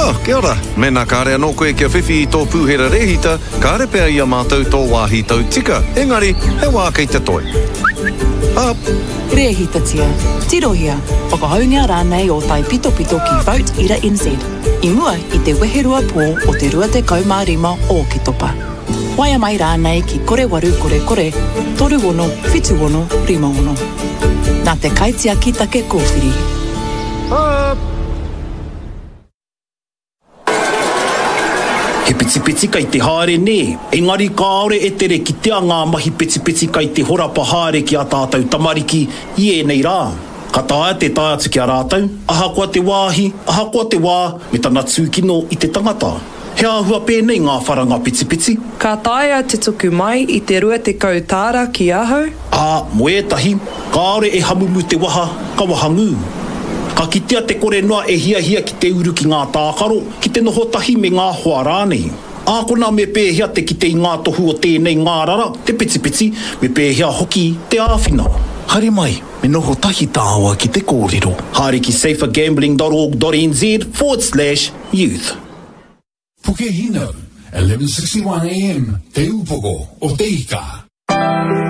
Kia ora. Mena kāre anō koe kia whiwhi I tō pūhera rehita, kāre pēr I a mātou tō wāhi tau tika. Engari, he wā kei te toi. Rehitatia, tirohia, whakahaungia rānei o tai pito ki Vote Ira NZ. I mua I te weherua pō o te 25 o ki topa. Waia mai rānei ki kore waru kore, toru wono, whitu wono, rima wono. Nā te kaitia ki take kōwhiri. He piti kai te haere ne, engari kāore e tere ki tea ngā mahi piti kai te horapa haere ki a tātou tamariki I e nei rā. Ka tāia te tai atu ki a rātou, aha kua te wāhi, aha kua te wā, me tana tūkino I te tangata. He āhua pēnei ngā wharanga piti. Ka tāia te tuku mai I te rua te kautāra ki ahau? Moetahi, kāore e hamumu te waha, ka wahangu. Ka kitea te kore noa e hia ki te uru ki ngā tākaro, ki te noho tahi me ngā hoa rānei. Ākona me pēhia te ki te I ngā tohu o tēnei ngā rara, te piti, me pēhia hoki te āwhina. Haere mai, me noho tahi tāua ki te kōrero. Haere ki safergambling.org.nz/youth. Puke Hino, 11:61 AM, Te Upoko o Te Ika.